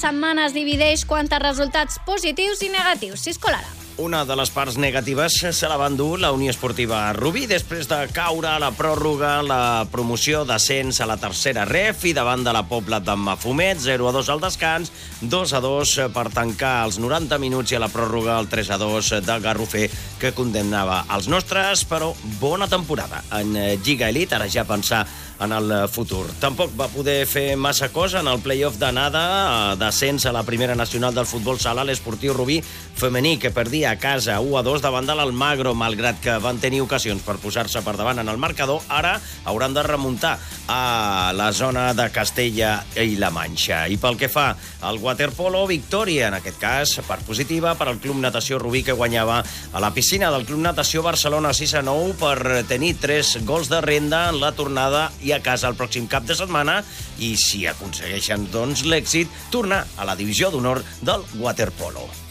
setmana es divideix quant a resultats positius i negatius. Cisco Lara. Una de les parts negatives se la va endur la Unió Esportiva Rubí després de caure a la pròrroga, la promoció d'ascens a la tercera ref i davant de la Pobla de Mafumet, 0-2 al descans, 2-2 per tancar els 90 minuts i a la pròrroga el 3-2 de Garrofer que condemnava els nostres, però bona temporada en Lliga Elite, ara ja pensar en el futur. Tampoc va poder fer massa cosa en el play-off d'anada d'ascens a la primera nacional del futbol sala, l'Esportiu Rubí femení, que perdia a casa 1-2 davant de l'Almagro, malgrat que van tenir ocasions per posar-se per davant en el marcador. Ara hauran de remuntar a la zona de Castella i la Manxa. I pel que fa al waterpolo, victòria, en aquest cas, per positiva, per al Club Natació Rubí, que guanyava a la piscina del Club Natació Barcelona 6-9 per tenir 3 gols de renda en la tornada i a casa el pròxim cap de setmana, i si aconsegueixen doncs l'èxit, tornar a la divisió d'honor del waterpolo.